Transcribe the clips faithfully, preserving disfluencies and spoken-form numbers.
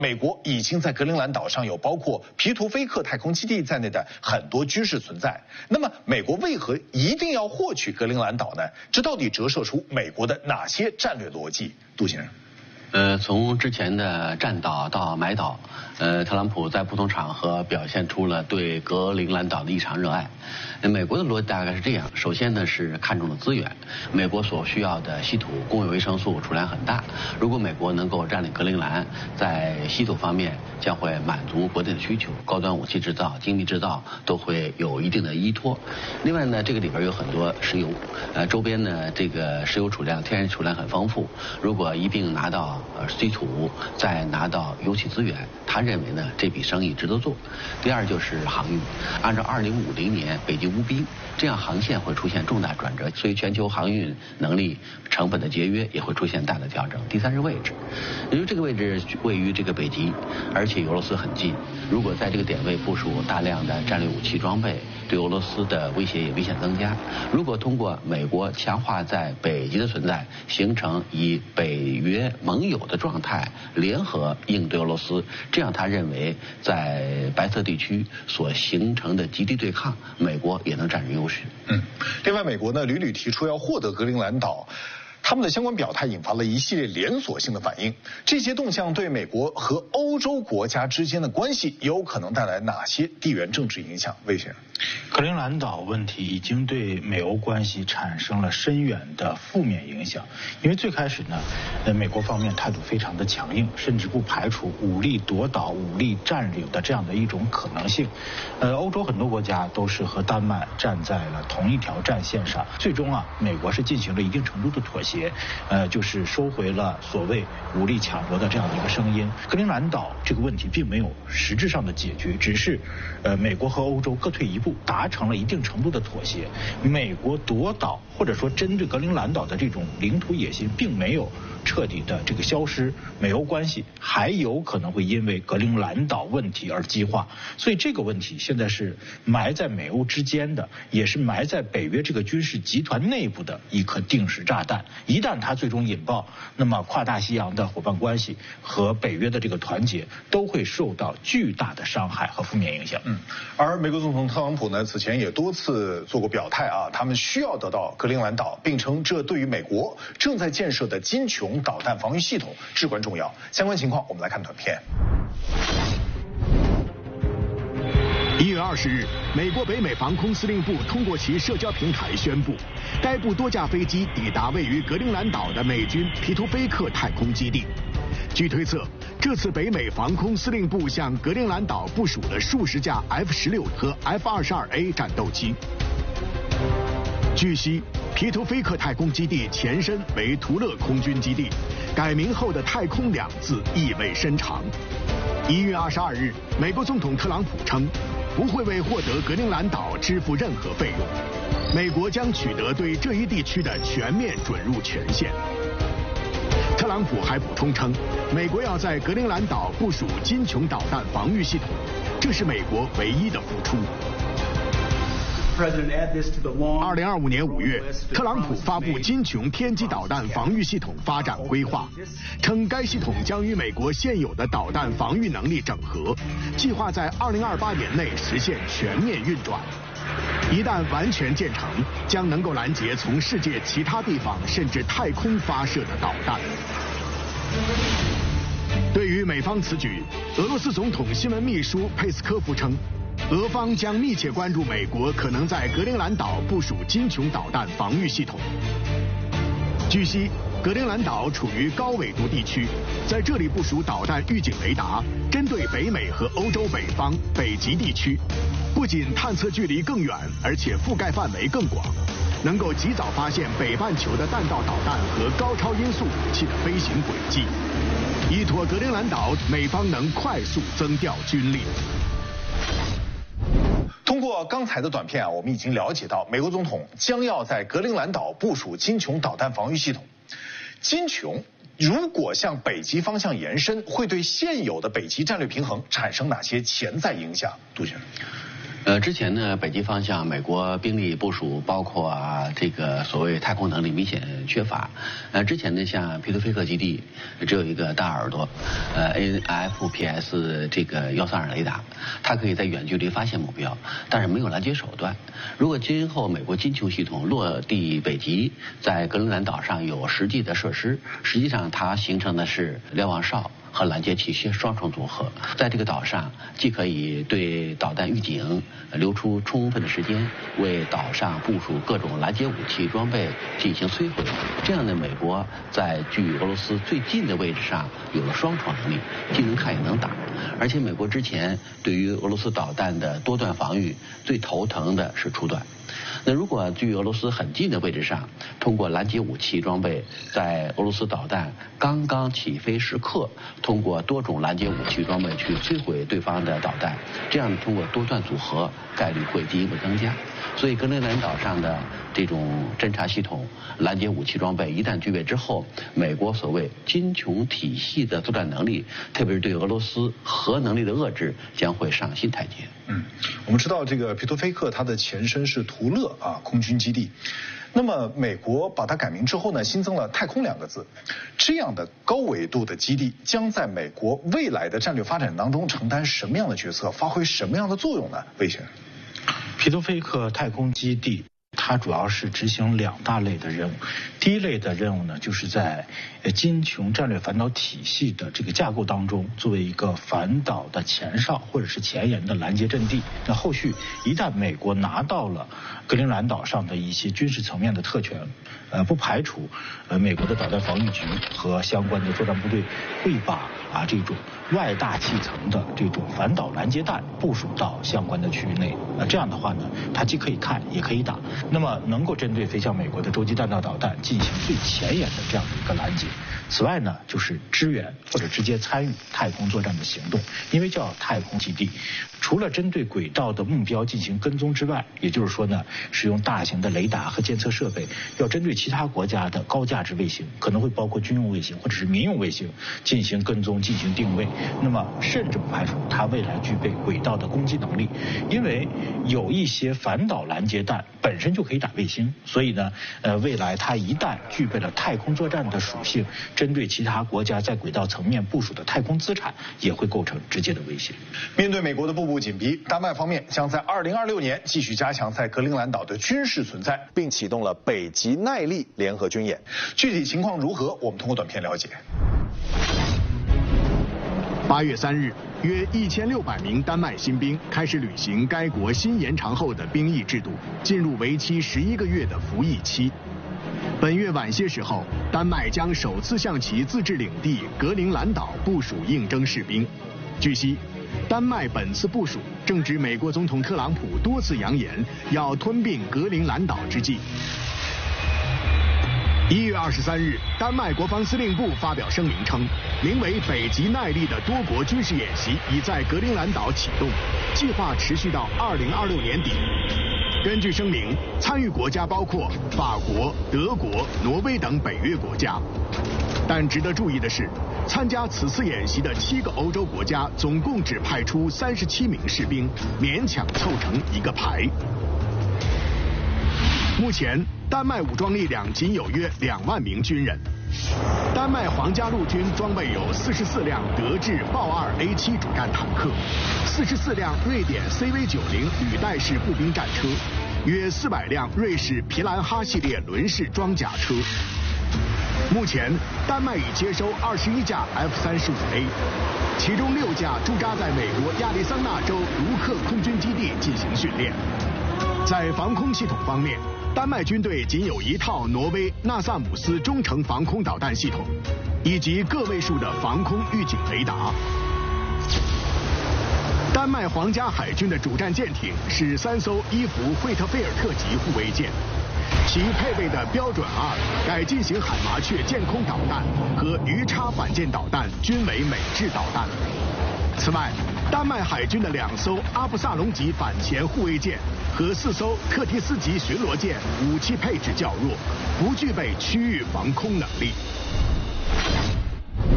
美国已经在格陵兰岛上有包括皮图菲克太空基地在内的很多军事存在。那么，美国为何一定要获取格陵兰岛呢？这到底折射出美国的哪些战略逻辑？杜先生。 呃，从之前的占岛到买岛，呃，特朗普在不同场合表现出了对格陵兰岛的异常热爱。那美国的逻辑大概是这样：首先呢是看重了资源，美国所需要的稀土、工业维生素储量很大。如果美国能够占领格陵兰，在稀土方面将会满足国内的需求，高端武器制造、精密制造都会有一定的依托。另外呢，这个里边有很多石油，呃，周边呢这个石油储量、天然储量很丰富。如果一并拿到呃，稀土再拿到油气资源，他认为呢这笔生意值得做。第二就是航运，按照二零五零年北极无冰，这样航线会出现重大转折，所以全球航运能力成本的节约也会出现大的调整。第三是位置，由于这个位置位于这个北极，而且与俄罗斯很近，如果在这个点位部署大量的战略武器装备，对俄罗斯的威胁也明显增加。如果通过美国强化在北极的存在，形成以北约盟友的状态联合应对俄罗斯，这样他认为在白色地区所形成的极地对抗，美国也能占据优势。 嗯，另外，美国呢屡屡提出要获得格陵兰岛。他们的相关表态引发了一系列连锁性的反应，这些动向对美国和欧洲国家之间的关系有可能带来哪些地缘政治影响？魏先生， 格陵兰岛问题已经对美欧关系产生了深远的负面影响，因为最开始呢，呃，美国方面态度非常的强硬，甚至不排除武力夺岛、武力占领的这样的一种可能性。呃，欧洲很多国家都是和丹麦站在了同一条战线上，最终啊，美国是进行了一定程度的妥协。呃，就是收回了所谓武力抢夺的这样的一个声音。格陵兰岛这个问题并没有实质上的解决，只是呃美国和欧洲各退一步，达成了一定程度的妥协。美国夺岛或者说针对格陵兰岛的这种领土野心，并没有彻底的这个消失，美欧关系还有可能会因为格陵兰岛问题而激化。所以这个问题现在是埋在美欧之间的，也是埋在北约这个军事集团内部的一颗定时炸弹。一旦它最终引爆，那么跨大西洋的伙伴关系和北约的这个团结都会受到巨大的伤害和负面影响。 嗯，而美国总统特朗普呢，此前也多次做过表态啊，他们需要得到格陵兰岛，并称这对于美国正在建设的金琼导弹防御系统至关重要。相关情况，我们来看短片。 一月二十日，美国北美防空司令部通过其社交平台宣布，该部多架飞机抵达位于格陵兰岛的美军皮图菲克太空基地。据推测，这次北美防空司令部向格陵兰岛部署了数十架 F 十六和 F 二十二 A 战斗机。据悉，皮图菲克太空基地前身为图勒空军基地，改名后的太空两字意味深长。一月二十二日，美国总统特朗普称，不会为获得格陵兰岛支付任何费用，美国将取得对这一地区的全面准入权限。特朗普还补充称，美国要在格陵兰岛部署金琼导弹防御系统，这是美国唯一的付出。二零二五年五月，特朗普发布金琼偏激导弹防御系统发展规划，称该系统将与美国现有的导弹防御能力整合，计划在二零二八年内实现全面运转。一旦完全建成，将能够拦截从世界其他地方甚至太空发射的导弹。对于美方此举，俄罗斯总统新闻秘书佩斯科夫称，俄方将密切关注美国可能在格陵兰岛部署金琼导弹防御系统。据悉，格陵兰岛处于高纬度地区，在这里部署导弹预警雷达，针对北美和欧洲北方、北极地区，不仅探测距离更远，而且覆盖范围更广，能够及早发现北半球的弹道导弹和高超音速武器的飞行轨迹。依托格陵兰岛，美方能快速增调军力。 通过刚才的短片啊，我们已经了解到，美国总统将要在格陵兰岛部署金琼导弹防御系统。金琼如果向北极方向延伸，会对现有的北极战略平衡产生哪些潜在影响？杜先生。 呃，之前呢，北极方向美国兵力部署，包括啊这个所谓太空能力明显缺乏。呃，之前呢，像皮图菲克基地只有一个大耳朵，呃 A F P S 这个幺三二雷达，它可以在远距离发现目标，但是没有拦截手段。如果今后美国金球系统落地北极，在格陵兰岛上有实际的设施，实际上它形成的是瞭望哨和拦截器双重组合，在这个岛上既可以对导弹预警留出充分的时间，为岛上部署各种拦截武器装备进行摧毁。这样的美国在距俄罗斯最近的位置上有了双重能力，既能看也能打。而且美国之前对于俄罗斯导弹的多段防御最头疼的是初段。那如果距俄罗斯很近的位置上，通过拦截武器装备，在俄罗斯导弹刚刚起飞时刻，通过多种拦截武器装备去摧毁对方的导弹，这样通过多段组合，概率会进一步增加。所以格陵兰岛上的这种侦察系统、拦截武器装备一旦具备之后，美国所谓金琼体系的作战能力，特别是对俄罗斯核能力的遏制，将会上新台阶。 嗯，我们知道这个皮托菲克它的前身是图勒啊空军基地，那么美国把它改名之后呢，新增了太空两个字。这样的高纬度的基地将在美国未来的战略发展当中承担什么样的角色，发挥什么样的作用呢？魏先生， 皮托菲克太空基地它主要是执行两大类的任务。第一类的任务呢，就是在金琼战略反导体系的这个架构当中，作为一个反导的前哨或者是前沿的拦截阵地。那后续一旦美国拿到了格陵兰岛上的一些军事层面的特权，呃，不排除呃美国的导弹防御局和相关的作战部队会把啊这种外大气层的这种反导拦截弹部署到相关的区域内。那这样的话呢，它既可以看也可以打，那么能够针对飞向美国的洲际弹道导弹进行最前沿的这样的一个拦截。此外呢，就是支援或者直接参与太空作战的行动。因为叫太空基地，除了针对轨道的目标进行跟踪之外，也就是说呢，使用大型的雷达和监测设备，要针对其他国家的高价值卫星，可能会包括军用卫星或者是民用卫星进行跟踪、进行定位。那么甚至不排除它未来具备轨道的攻击能力，因为有一些反导拦截弹本身就可以打卫星，所以呢，呃，未来它一旦具备了太空作战的属性，针对其他国家在轨道层面部署的太空资产，也会构成直接的威胁。 面对美国的步步紧逼，丹麦方面将在二零二六年继续加强在格陵兰岛的军事存在，并启动了北极耐力联合军演。具体情况如何，我们通过短片了解。 八月三日，约一千六百名丹麦新兵开始履行该国新延长后的兵役制度，进入为期十一个月的服役期。本月晚些时候，丹麦将首次向其自治领地格陵兰岛部署应征士兵。据悉，丹麦本次部署正值美国总统特朗普多次扬言要吞并格陵兰岛之际。一月二十三日，丹麦国防司令部发表声明称，名为“北极耐力”的多国军事演习已在格陵兰岛启动，计划持续到二零二六年底。根据声明，参与国家包括法国、德国、挪威等北约国家。但值得注意的是，参加此次演习的七个欧洲国家总共只派出三十七名士兵，勉强凑成一个排。目前，丹麦武装力量仅有约两万名军人。丹麦皇家陆军装备有四十四辆德制豹二 A 七主战坦克，四十四辆瑞典 C V 九十履带式步兵战车，约四百辆瑞士皮兰哈系列轮式装甲车。目前，丹麦已接收二十一架 F 三十五 A， 其中六架驻扎在美国亚利桑那州卢克空军基地进行训练。在防空系统方面，丹麦军队仅有一套挪威纳萨姆斯中程防空导弹系统，以及个位数的防空预警雷达。丹麦皇家海军的主战舰艇是三艘伊弗惠特菲尔特级护卫舰，其配备的标准二改进型海麻雀舰空导弹和鱼叉反舰导弹均为美制导弹。此外，丹麦海军的两艘阿布萨隆级反潜护卫舰和四艘特提斯级巡逻舰武器配置较弱，不具备区域防空能力。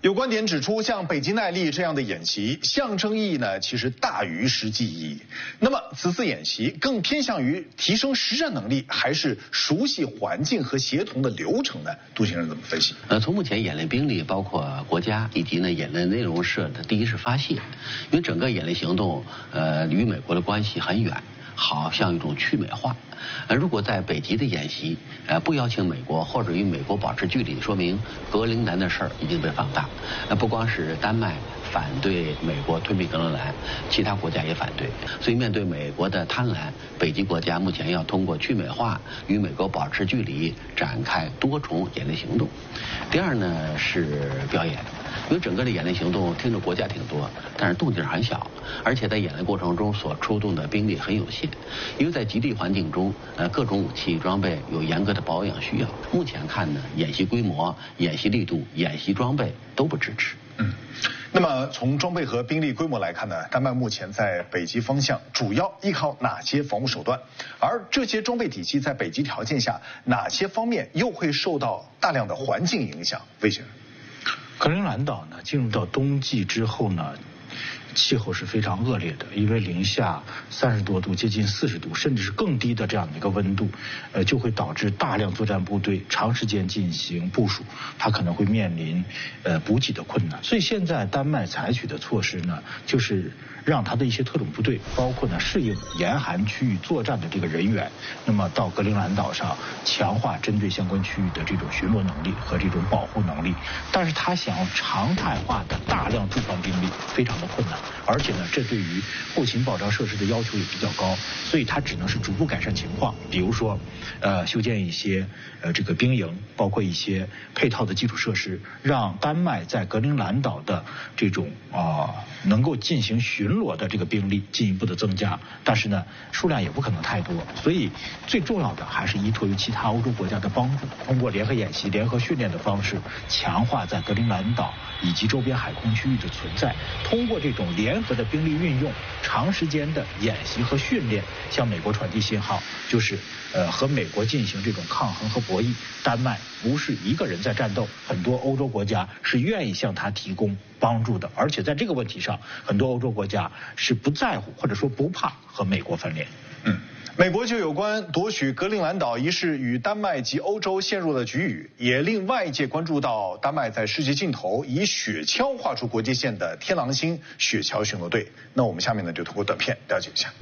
有观点指出，像北极耐力这样的演习，象征意义呢其实大于实际意义。那么此次演习更偏向于提升实战能力，还是熟悉环境和协同的流程呢？杜先生怎么分析？ 呃，从目前演练兵力，包括国家以及呢演练内容设的，第一是发泄，因为整个演练行动，呃，与美国的关系很远。好像一种去美化，呃，如果在北极的演习，呃，不邀请美国或者与美国保持距离，说明格陵兰的事儿已经被放大。那不光是丹麦反对美国吞并格陵兰，其他国家也反对。所以面对美国的贪婪，北极国家目前要通过去美化，与美国保持距离，展开多重演练行动。第二呢是表演。因为整个的演练行动听着国家挺多，但是动静很小，而且在演练过程中所出动的兵力很有限。因为在极地环境中，呃，各种武器装备有严格的保养需要。目前看呢，演习规模、演习力度、演习装备都不支持。 嗯，那么从装备和兵力规模来看呢，丹麦目前在北极方向主要依靠哪些防务手段？而这些装备体系在北极条件下，哪些方面又会受到大量的环境影响？魏先生。 格陵兰岛呢，进入到冬季之后呢，气候是非常恶劣的，因为零下三十多度，接近四十度，甚至是更低的这样的一个温度，呃，就会导致大量作战部队长时间进行部署，它可能会面临呃补给的困难。所以现在丹麦采取的措施呢，就是让他的一些特种部队，包括呢适应严寒区域作战的这个人员，那么到格陵兰岛上强化针对相关区域的这种巡逻能力和这种保护能力。但是他想要常态化的大量驻防兵力，非常的困难，而且呢，这对于后勤保障设施的要求也比较高，所以它只能是逐步改善情况，比如说，呃，修建一些呃这个兵营，包括一些配套的基础设施，让丹麦在格陵兰岛的这种啊、呃、能够进行巡逻的这个兵力进一步的增加，但是呢，数量也不可能太多，所以最重要的还是依托于其他欧洲国家的帮助，通过联合演习、联合训练的方式，强化在格陵兰岛以及周边海空区域的存在，通过这种联合的兵力运用，长时间的演习和训练，向美国传递信号，就是呃和美国进行这种抗衡和博弈。丹麦不是一个人在战斗，很多欧洲国家是愿意向他提供帮助的，而且在这个问题上，很多欧洲国家是不在乎或者说不怕和美国翻脸。 嗯。美国就有关夺取格陵兰岛一事与丹麦及欧洲陷入了局域，也令外界关注到丹麦在世界尽头以雪橇画出国界线的天狼星雪橇巡逻队。那我们下面呢就通过短片了解一下。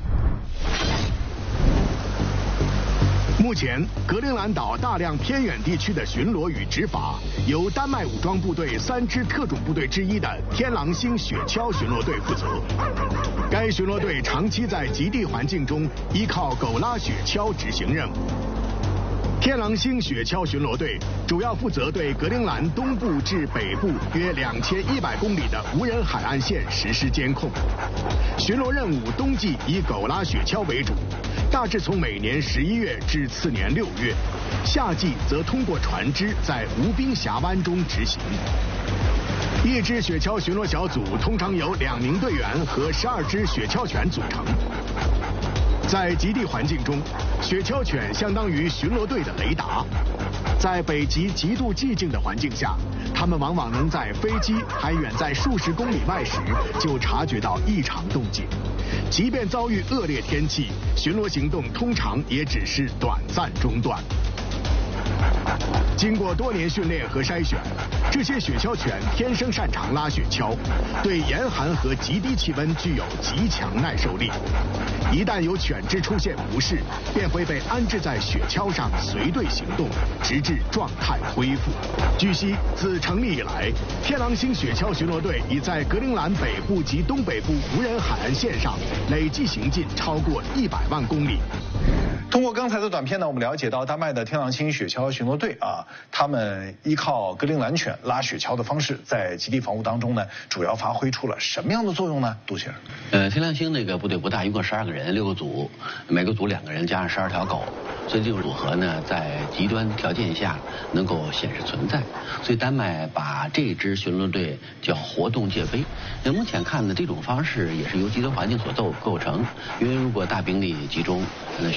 目前，格陵兰岛大量偏远地区的巡逻与执法由丹麦武装部队三支特种部队之一的天狼星雪橇巡逻队负责。该巡逻队长期在极地环境中依靠狗拉雪橇执行任务。天狼星雪橇巡逻队主要负责对格陵兰东部至北部约两千一百公里的无人海岸线实施监控。巡逻任务冬季以狗拉雪橇为主，大致从每年十一月至次年六月，夏季则通过船只在无冰峡湾中执行。一支雪橇巡逻小组通常由两名队员和十二只雪橇犬组成。在极地环境中，雪橇犬相当于巡逻队的雷达。在北极极度寂静的环境下，它们往往能在飞机还远在数十公里外时就察觉到异常动静。即便遭遇恶劣天气，巡逻行动通常也只是短暂中断。经过多年训练和筛选，这些雪橇犬天生擅长拉雪橇，对严寒和极低气温具有极强耐受力。一旦有犬只出现不适，便会被安置在雪橇上随队行动，直至状态恢复。据悉，自成立以来，天狼星雪橇巡逻队已在格陵兰北部及东北部无人海岸线上累计行进超过一百万公里。 通过刚才的短片呢，我们了解到丹麦的天狼星雪橇巡逻队啊，他们依靠格陵兰犬拉雪橇的方式，在极地防务当中呢，主要发挥出了什么样的作用呢？杜先生， 呃，天狼星那个部队不大，一共十二个人，六个组，每个组两个人加上十二条狗，所以这种组合呢，在极端条件下能够显示存在。所以丹麦把这支巡逻队叫活动界碑。那目前看呢，这种方式也是由极端环境所构构成，因为如果大兵力集中，那需要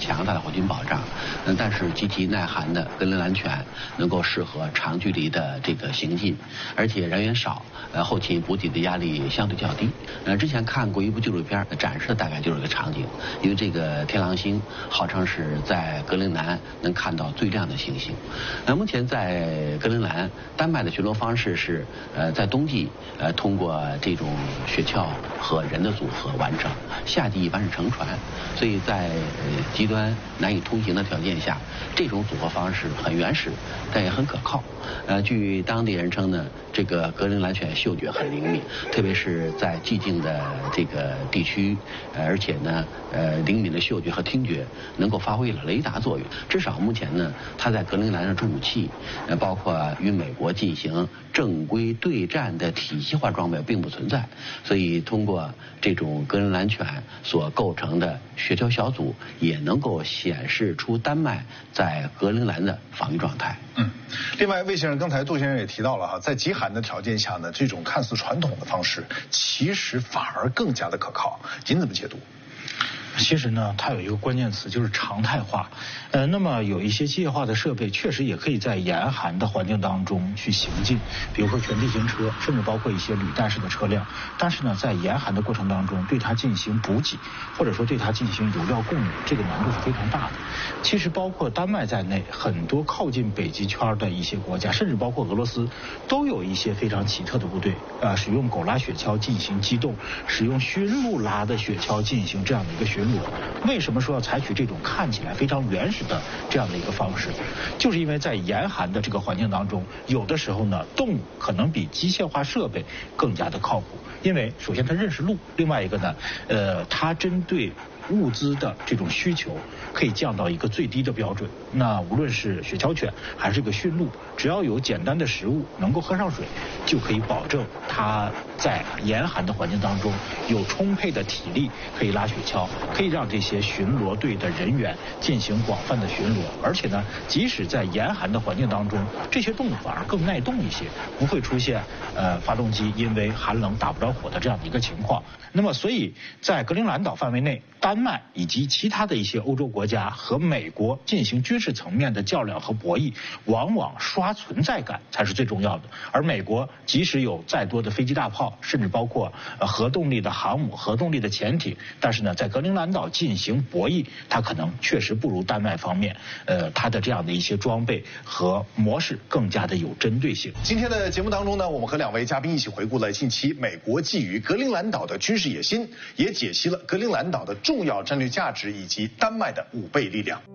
强大的火军保障，嗯，但是极其耐寒的格陵兰犬能够适合长距离的这个行进，而且人员少，呃，后勤补给的压力相对较低。呃，之前看过一部纪录片，展示的大概就是这个场景，因为这个天狼星号称是在格陵兰能看到最亮的星星。那、呃、目前在格陵兰，丹麦的巡逻方式是，呃，在冬季，呃，通过这种雪橇和人的组合完成，夏季一般是乘船，所以在呃极端难以通行的条件下，这种组合方式很原始，但也很可靠。呃，据当地人称呢，这个格陵兰犬嗅觉很灵敏，特别是在寂静的这个地区，呃，而且呢，呃，灵敏的嗅觉和听觉能够发挥了雷达作用。至少目前呢，它在格陵兰上助武器，呃，包括与美国进行正规对战的体系化装备并不存在，所以通过这种格陵兰犬所构成的雪橇小组，也能够显示出丹麦在格陵兰的防御状态。 嗯，另外，魏先生刚才杜先生也提到了哈，在极寒的条件下呢，这种看似传统的方式，其实反而更加的可靠。您怎么解读？ 其实呢，它有一个关键词就是常态化。呃，那么有一些机械化的设备，确实也可以在严寒的环境当中去行进，比如说全地形车，甚至包括一些履带式的车辆。但是呢，在严寒的过程当中，对它进行补给，或者说对它进行油料供应，这个难度是非常大的。其实包括丹麦在内，很多靠近北极圈的一些国家，甚至包括俄罗斯，都有一些非常奇特的部队，呃，使用狗拉雪橇进行机动，使用驯鹿拉的雪橇进行这样的一个巡逻。为什么说要采取这种看起来非常原始的这样的一个方式？就是因为在严寒的这个环境当中，有的时候呢，动物可能比机械化设备更加的靠谱。因为首先它认识路，另外一个呢，呃，它针对物资的这种需求可以降到一个最低的标准。那无论是雪橇犬还是个驯鹿，只要有简单的食物，能够喝上水，就可以保证它在严寒的环境当中有充沛的体力，可以拉雪橇，可以让这些巡逻队的人员进行广泛的巡逻。而且呢，即使在严寒的环境当中，这些动物反而更耐冻一些，不会出现呃发动机因为寒冷打不着火的这样的一个情况。那么，所以在格陵兰岛范围内，丹麦以及其他的一些欧洲国家和美国进行军事层面的较量和博弈，往往刷存在感才是最重要的。而美国即使有再多的飞机大炮，甚至包括呃核动力的航母、核动力的潜艇，但是呢，在格陵兰岛进行博弈，它可能确实不如丹麦方面，呃，它的这样的一些装备和模式更加的有针对性。 今天的节目当中呢，我们和两位嘉宾一起回顾了近期美国觊觎格陵兰岛的军事野心，也解析了格陵兰岛的重要战略价值以及丹麦的五倍力量。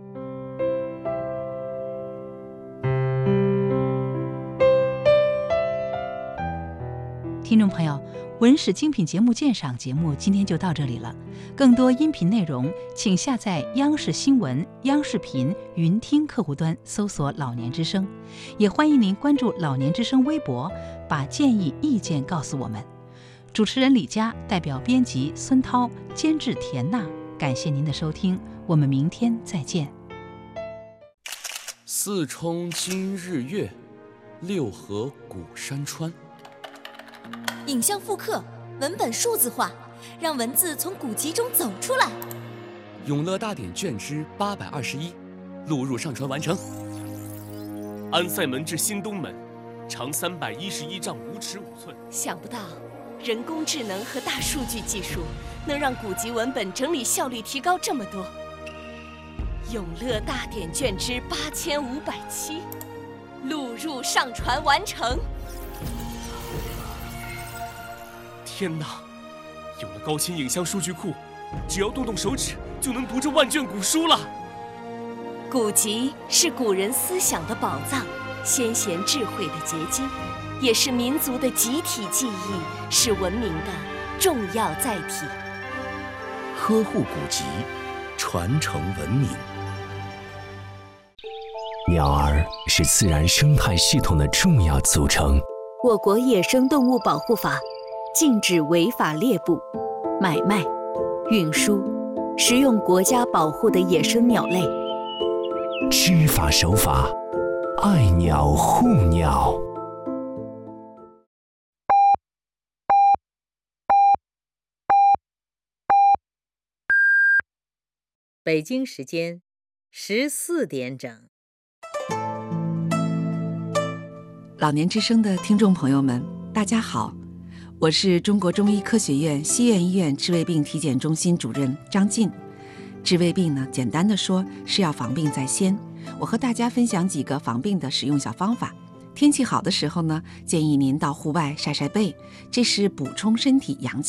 听众朋友，文史精品节目鉴赏节目今天就到这里了。更多音频内容，请下载央视新闻、央视频云听客户端，搜索“老年之声”。也欢迎您关注“老年之声”微博，把建议、意见告诉我们。主持人李佳，代表编辑孙涛，监制田娜，感谢您的收听，我们明天再见。 四冲今日月，六合古山川。 影像复刻，文本数字化，让文字从古籍中走出来。 永乐大典卷之八百二十一，录入上传完成。安塞门至新东门，长三百一十一丈五尺五寸。 想不到，人工智能和大数据技术能让古籍文本整理效率提高这么多。永乐大典卷之八千五百七，录入上传完成。 天哪！有了高清影像数据库，只要动动手指就能读这万卷古书了。 古籍是古人思想的宝藏，先贤智慧的结晶，也是民族的集体记忆，是文明的重要载体。 呵护古籍，传承文明。鸟儿是自然生态系统的重要组成。 我国野生动物保护法禁止违法猎捕、买卖、运输、食用国家保护的野生鸟类。 知法守法，爱鸟护鸟。 北京时间十四点整。 老年之声的听众朋友们，大家好，我是中国中医科学院西苑医院治胃病体检中心主任张晋。治胃病呢，简单的说是要防病在先。我和大家分享几个防病的使用小方法。天气好的时候呢，建议您到户外晒晒背，这是补充身体阳气